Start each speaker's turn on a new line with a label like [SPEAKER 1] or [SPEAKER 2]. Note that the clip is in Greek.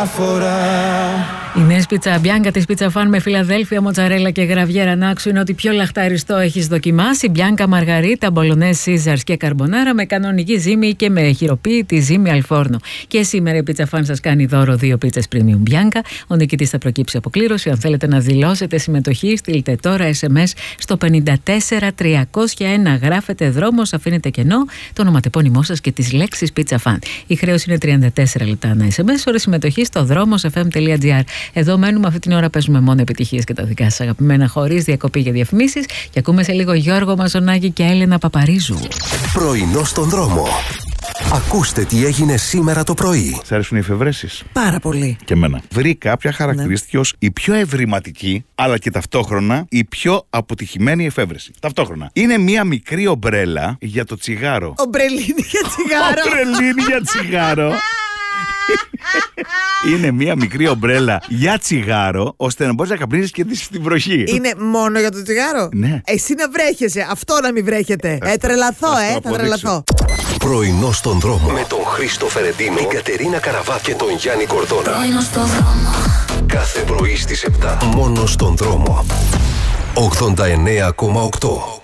[SPEAKER 1] φορά.
[SPEAKER 2] Οι νέες πίτσα Μπιάνκα της Πίτσα Φαν με Φιλαδέλφια, μοτσαρέλα και γραβιέρα νάξου είναι ότι πιο λαχταριστό έχεις δοκιμάσει. Μπιάνκα Μαργαρίτα, μπολονές, Σίζαρς και καρμπονάρα με κανονική ζύμη και με χειροποίητη ζύμη αλφόρνο. Και σήμερα η Πίτσα Φαν σας κάνει δώρο 2 πίτσες premium Μπιάνκα. Ο νικητής θα προκύψει από κλήρωση. Αν θέλετε να δηλώσετε συμμετοχή, στείλτε τώρα SMS στο 54301. Γράφετε δρόμος, αφήνετε κενό, το ονοματεπώνυμό σας και τις λέξεις Πίτσα Φαν. Η χρέωση είναι 34 λεπτά ανά SMS. Ώρα συμμετοχή στο δρόμος.fm.gr. Εδώ μένουμε, αυτή την ώρα παίζουμε μόνο επιτυχίες και τα δικά σας αγαπημένα, χωρίς διακοπή για διαφημίσεις. Και ακούμε σε λίγο Γιώργο Μαζονάκη και Έλενα Παπαρίζου.
[SPEAKER 3] Πρωινό στον δρόμο. Ακούστε τι έγινε σήμερα το πρωί.
[SPEAKER 4] Σ' αρέσουν οι εφευρέσεις?
[SPEAKER 2] Πάρα πολύ.
[SPEAKER 4] Και εμένα. Βρήκα κάποια χαρακτηριστική ως η πιο ευρηματική, αλλά και ταυτόχρονα η πιο αποτυχημένη εφεύρεση. Ταυτόχρονα. Είναι μία μικρή ομπρέλα για το τσιγάρο.
[SPEAKER 2] Ομπρελίνη για τσιγάρο.
[SPEAKER 4] Ομπρελίνη για τσιγάρο. Είναι μία μικρή ομπρέλα για τσιγάρο, ώστε να μπορείς να καπνίζεις και στην βροχή.
[SPEAKER 5] Είναι μόνο για το τσιγάρο?
[SPEAKER 4] Ναι.
[SPEAKER 5] Εσύ να βρέχεσαι, αυτό να μην βρέχεται. Τρελαθώ, θα τρελαθώ.
[SPEAKER 3] Πρωινό στον δρόμο. Με τον Χρήστο Φερεντίνο, την Κατερίνα Καραβά και τον Γιάννη Κορδόνα.
[SPEAKER 6] Πρωινό στον δρόμο.
[SPEAKER 3] Κάθε πρωί στις 7. Μόνο στον δρόμο. 89,8.